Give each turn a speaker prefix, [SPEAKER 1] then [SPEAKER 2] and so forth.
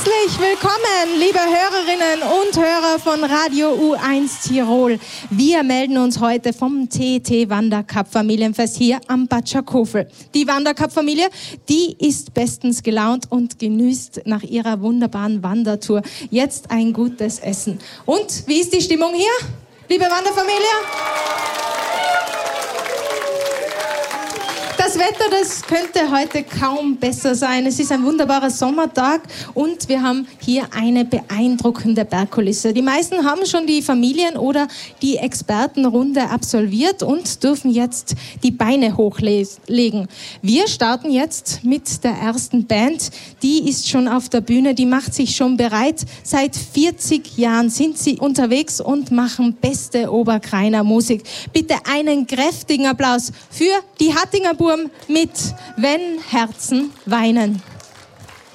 [SPEAKER 1] Herzlich willkommen, liebe Hörerinnen und Hörer von Radio U1 Tirol. Wir melden uns heute vom TT Wandercup Familienfest hier am Bad Schakofel. Die Wandercup-Familie, die ist bestens gelaunt und genießt nach ihrer wunderbaren Wandertour jetzt ein gutes Essen. Und wie ist die Stimmung hier, liebe Wanderfamilie? Das Wetter, das könnte heute kaum besser sein. Es ist ein wunderbarer Sommertag und wir haben hier eine beeindruckende Bergkulisse. Die meisten haben schon die Familien- oder die Expertenrunde absolviert und dürfen jetzt die Beine hochlegen. Wir starten jetzt mit der ersten Band. Die ist schon auf der Bühne, die macht sich schon bereit. Seit 40 Jahren sind sie unterwegs und machen beste Oberkreiner Musik. Bitte einen kräftigen Applaus für die Hattinger Burm mit Wenn Herzen weinen.